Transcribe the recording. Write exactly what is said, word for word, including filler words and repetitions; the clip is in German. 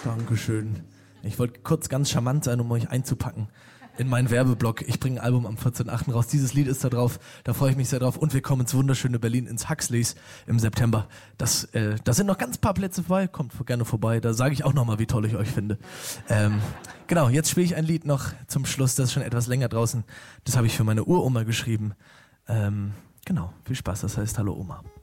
Dankeschön. Ich wollte kurz ganz charmant sein, um euch einzupacken in meinen Werbeblock. Ich bringe ein Album am vierzehnten achten raus. Dieses Lied ist da drauf. Da freue ich mich sehr drauf. Und wir kommen ins wunderschöne Berlin, ins Huxleys im September. Das, äh, da sind noch ganz paar Plätze frei. Kommt gerne vorbei. Da sage ich auch nochmal, wie toll ich euch finde. Ähm, genau, jetzt spiele ich ein Lied noch zum Schluss. Das ist schon etwas länger draußen. Das habe ich für meine Uroma geschrieben. Ähm, genau, viel Spaß. Das heißt Hallo Oma.